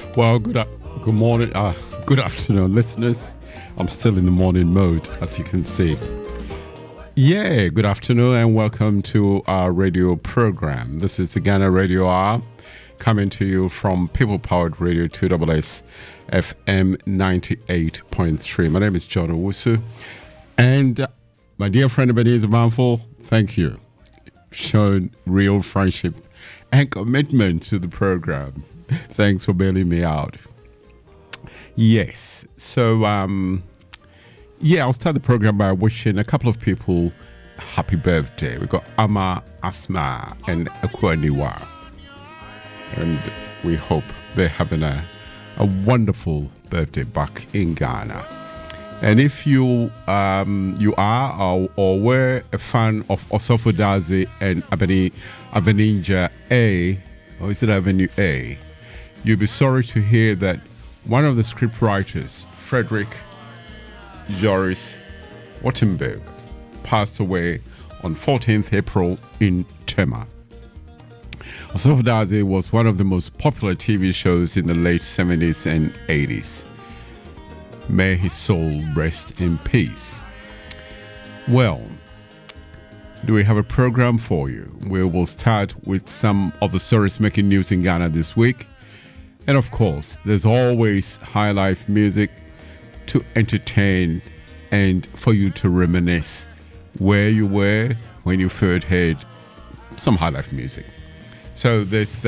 Well, good morning, good afternoon, listeners. I'm still in the morning mode, as you can see. Yeah, good afternoon and welcome to our radio program. This is the Ghana Radio Hour, coming to you from People Powered Radio 2SS FM 98.3. My name is John Owusu, and my dear friend Ebenezer Banfo, thank you. Shown real friendship and commitment to the program. Thanks for bailing me out. Yes, so I'll start the program by wishing a couple of people happy birthday. We've got Ama, Asma, and Akwaniwa, and we hope they're having a wonderful birthday back in Ghana. And if you are or were a fan of Osofo Dadzie and Aveninja A, or is it Avenue A? You'll be sorry to hear that one of the scriptwriters, Frederick Joris Wattenberg, passed away on 14th April in Tema. Osofo Dadzie was one of the most popular TV shows in the late 70s and 80s. May his soul rest in peace. Well, do we have a program for you? We will start with some of the stories making news in Ghana this week. And of course, there's always high life music to entertain and for you to reminisce where you were when you first heard some high life music. So there's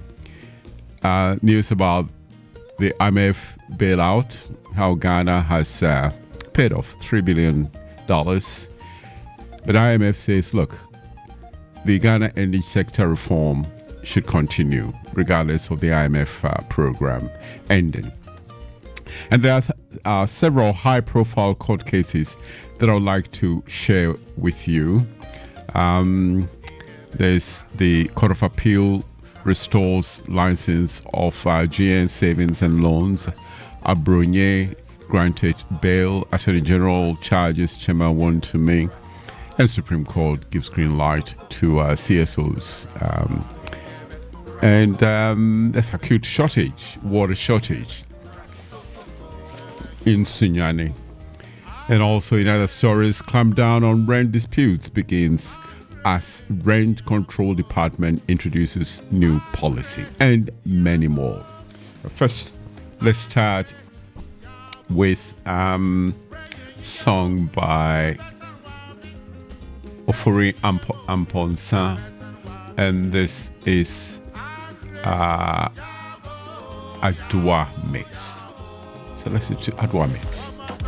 news about the IMF bailout, how Ghana has paid off $3 billion. But IMF says, look, the Ghana energy sector reform should continue regardless of the IMF program ending. And there are several high-profile court cases that I would like to share with you. There's the Court of Appeal restores license of GN Savings and Loans. Abrunye granted bail. Attorney General charges Chema Wontumi. And Supreme Court gives green light to CSOs. And there's acute water shortage in Sunyani. And also in other stories, clamp down on rent disputes begins as Rent Control Department introduces new policy, and many more. First, let's start with song by Ofori Amponsa, and this is Adwa Mix. So let's listen to Adwa Mix.